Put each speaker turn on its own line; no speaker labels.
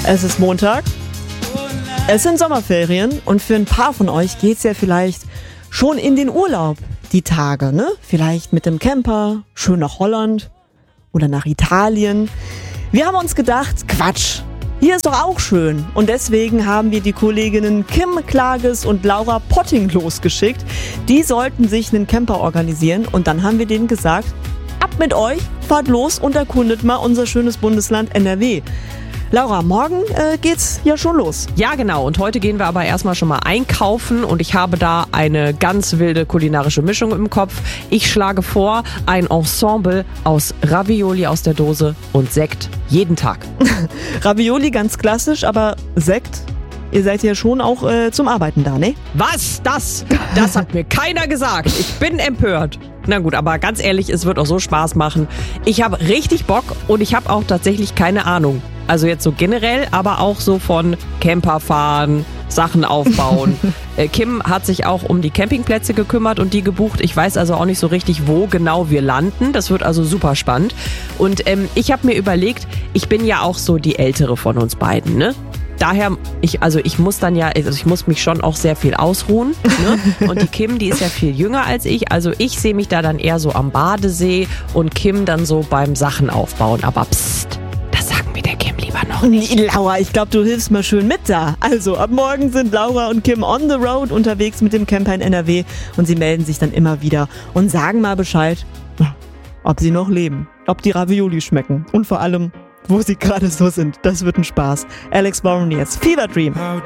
Es ist Montag, es sind Sommerferien und für ein paar von euch geht's ja vielleicht schon in den Urlaub, die Tage, ne? Vielleicht mit dem Camper, schön nach Holland oder nach Italien. Wir haben uns gedacht, Quatsch, hier ist doch auch schön. Und deswegen haben wir die Kolleginnen Kim Klages und Laura Potting losgeschickt. Die sollten sich einen Camper organisieren und dann haben wir denen gesagt, ab mit euch, fahrt los und erkundet mal unser schönes Bundesland NRW. Laura, morgen geht's ja schon los.
Ja, genau. Und heute gehen wir aber erstmal schon mal einkaufen und ich habe da eine ganz wilde kulinarische Mischung im Kopf. Ich schlage vor, ein Ensemble aus Ravioli aus der Dose und Sekt jeden Tag.
Ravioli ganz klassisch, aber Sekt, ihr seid ja schon auch zum Arbeiten da, ne?
Was? Das hat mir keiner gesagt. Ich bin empört. Na gut, aber ganz ehrlich, es wird auch so Spaß machen. Ich habe richtig Bock und ich habe auch tatsächlich keine Ahnung. Also jetzt so generell, aber auch so von Camperfahren, Sachen aufbauen. Kim hat sich auch um die Campingplätze gekümmert und die gebucht. Ich weiß also auch nicht so richtig, wo genau wir landen. Das wird also super spannend. Und ich habe mir überlegt, ich bin ja auch so die Ältere von uns beiden, ne? Daher, ich muss mich schon auch sehr viel ausruhen. Ne? Und die Kim, die ist ja viel jünger als ich. Also ich sehe mich da dann eher so am Badesee und Kim dann so beim Sachen aufbauen. Aber psst, das sagen wir der Kim lieber noch nicht.
Nee, Laura, ich glaube, du hilfst mal schön mit da. Also, ab morgen sind Laura und Kim on the road unterwegs mit dem Camper in NRW und sie melden sich dann immer wieder und sagen mal Bescheid, ob sie noch leben, ob die Ravioli schmecken und vor allem, wo sie gerade so sind. Das wird ein Spaß. Alex Warren jetzt, Fever Dream.